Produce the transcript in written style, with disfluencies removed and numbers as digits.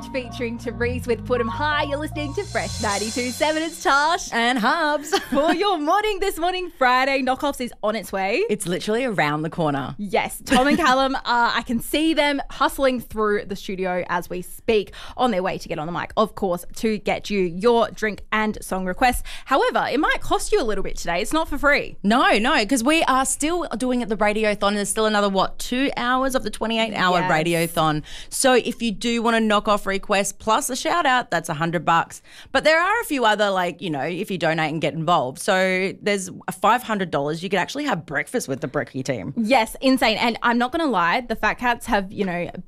featuring Therese with Put 'em High. You're listening to Fresh 92.7. It's Tash. And Hubs. For your morning this morning, Friday, Knockoffs is on its way. It's literally around the corner. Yes, Tom and Callum, I can see them hustling through the studio as we speak, on their way to get on the mic, of course, to get you your drink and song requests. However, it might cost you a little bit today. It's not for free. No, because we are still doing the Radiothon. There's still another, 2 hours of the 28-hour Yes. Radiothon. So if you do want a knockoff request plus a shout out, that's $100. But there are a few other, if you donate and get involved. So there's $500. You could actually have breakfast with the Brekkie team. Yes, insane. And I'm not going to lie, the Fat Cats have,